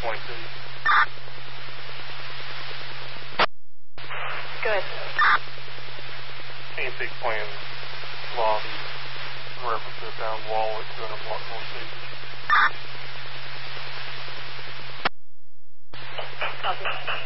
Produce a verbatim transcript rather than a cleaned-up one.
twenty-two. Good. T N C plan lobby reference to down wall at two hundred block north station. Copy.